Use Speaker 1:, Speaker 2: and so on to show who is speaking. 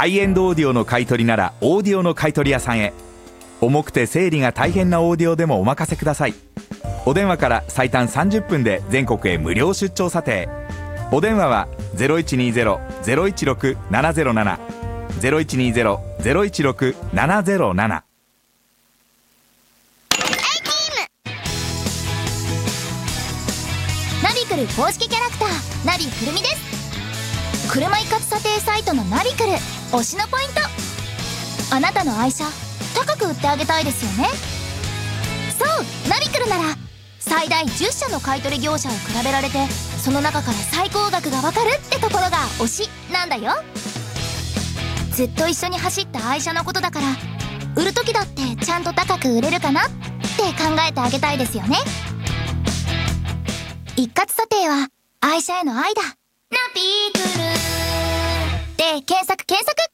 Speaker 1: ハイエンドオーディオの買い取りならオーディオの買い取り屋さんへ。重くて整理が大変なオーディオでもお任せください。お電話から最短30分で全国へ無料出張査定。お電話は 0120-016-707 0120-016-707。
Speaker 2: ナビクル公式キャラクターナビくるみです。車一括査定サイトのナビクル推しのポイント。あなたの愛車高く売ってあげたいですよね。そう、ナビクルなら最大10社の買取業者を比べられて、その中から最高額がわかるってところが推しなんだよ。ずっと一緒に走った愛車のことだから、売る時だってちゃんと高く売れるかなって考えてあげたいですよね。一括査定は愛車への愛だ。ナビクルで検索。